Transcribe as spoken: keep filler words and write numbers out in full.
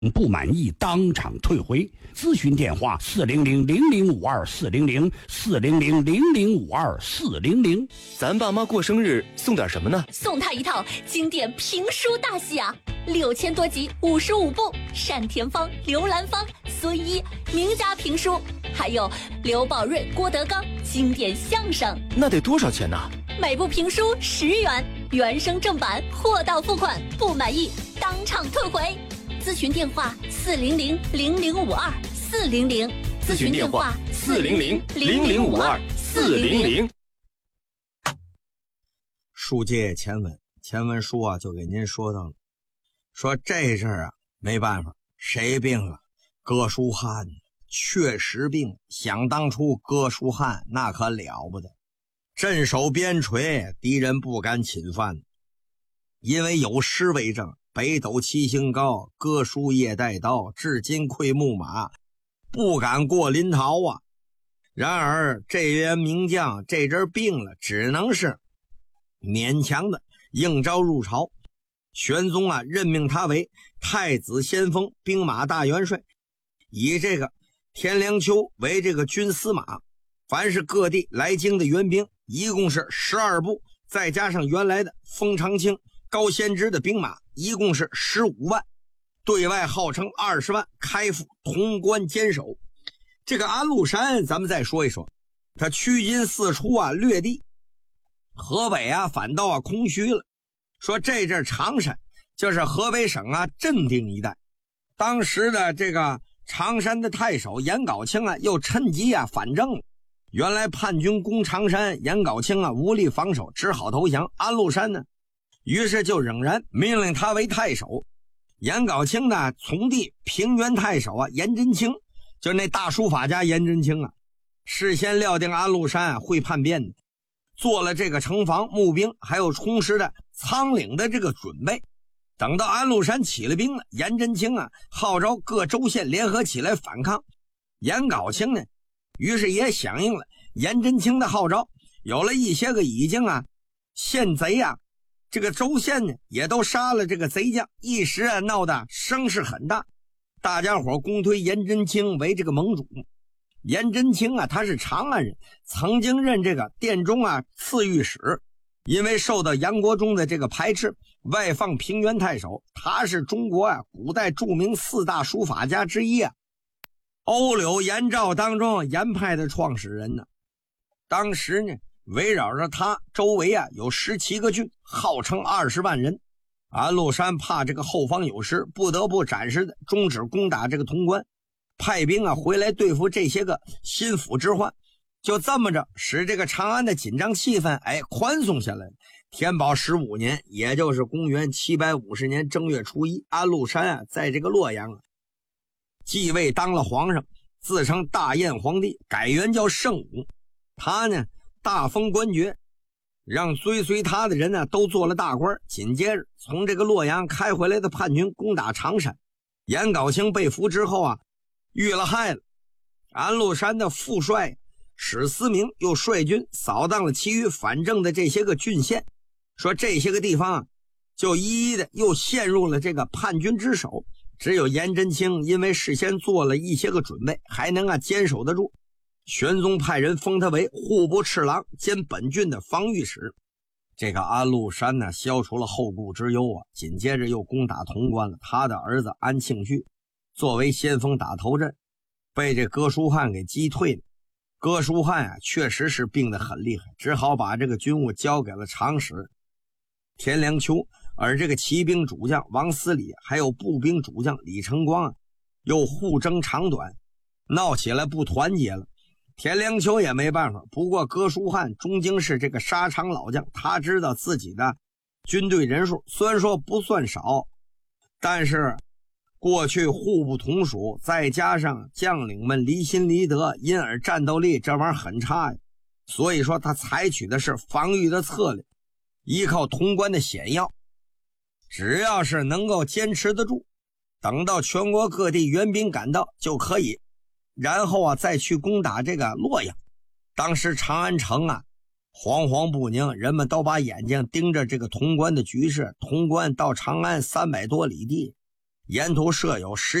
不满意当场退回。咨询电话：四零零零零五二四零零四零零零零五二四零零。 咱爸妈过生日送点什么呢？ 送他一套经典评书大戏啊，六千多集，五十五部，单田芳、刘兰芳、孙一名家评书，还有刘宝瑞、郭德纲经典相声。 那得多少钱呢？ 每部评书十元，原声正版，货到付款，不满意当场退回。咨询电话：四零零零零五二四零零。 咨询电话：四零零零零五二四零零。 书接前文，前文书啊就给您说到了，说这阵儿啊没办法，谁病了？哥舒翰确实病。想当初哥舒翰那可了不得，镇守边陲，敌人不敢侵犯，因为有诗为证：北斗七星高，哥舒夜带刀，至今窥牧马，不敢过临洮啊。然而这员名将这阵病了，只能是勉强的应召入朝。玄宗啊任命他为太子先锋兵马大元帅，以这个田良秋为这个军司马。凡是各地来京的援兵一共是十二部，再加上原来的封长清、高仙芝的兵马，一共是十五万，对外号称二十万，开赴潼关坚守。这个安禄山咱们再说一说，他驱金四出啊，掠地，河北啊反倒啊空虚了。说这阵常山就是河北省啊镇定一带，当时的这个常山的太守颜杲卿啊又趁机啊反正了。原来叛军攻常山，颜杲卿啊无力防守，只好投降。安禄山呢于是就仍然命令他为太守。颜杲卿呢从弟平原太守啊颜真卿，就那大书法家颜真卿啊，事先料定安禄山啊会叛变的，做了这个城防、募兵还有充实的仓廪的这个准备。等到安禄山起了兵了，颜真卿啊号召各州县联合起来反抗。颜杲卿呢于是也响应了颜真卿的号召，有了一些个已经啊县贼啊，这个州县呢也都杀了这个贼将，一时啊闹得声势很大，大家伙公推颜真卿为这个盟主。颜真卿啊他是长安人，曾经任这个殿中啊刺御史，因为受到杨国忠的这个排斥，外放平原太守。他是中国啊古代著名四大书法家之一啊，欧柳颜赵当中颜派的创始人呢。当时呢围绕着他周围啊有十七个郡，号称二十万人。安禄山怕这个后方有失，不得不暂时的终止攻打这个潼关，派兵啊回来对付这些个心腹之患。就这么着使这个长安的紧张气氛哎宽松下来。天宝十五年，也就是公元七百五十年正月初一，安禄山啊在这个洛阳啊继位当了皇上，自称大燕皇帝，改元叫圣武。他呢大封官爵，让追随他的人呢都做了大官。紧接着从这个洛阳开回来的叛军攻打常山，颜杲卿被俘之后啊遇了害了。安禄山的副帅史思明又率军扫荡了其余反正的这些个郡县，说这些个地方啊就一一的又陷入了这个叛军之手。只有颜真卿因为事先做了一些个准备，还能啊坚守得住。玄宗派人封他为户部侍郎兼本郡的防御使。这个安禄山呢消除了后顾之忧啊，紧接着又攻打潼关了。他的儿子安庆绪作为先锋打头阵，被这哥舒翰给击退了。哥舒翰啊确实是病得很厉害，只好把这个军务交给了长史田良秋。而这个骑兵主将王思礼还有步兵主将李成光啊又互争长短，闹起来不团结了。田良秋也没办法，不过哥舒翰终究是这个沙场老将，他知道自己的军队人数虽然说不算少，但是过去互不同属，再加上将领们离心离德，因而战斗力这玩意儿很差呀。所以说他采取的是防御的策略，依靠潼关的险要，只要是能够坚持得住，等到全国各地援兵赶到就可以，然后啊再去攻打这个洛阳。当时长安城啊惶惶不宁，人们都把眼睛盯着这个潼关的局势。潼关到长安三百多里地， 沿途设有十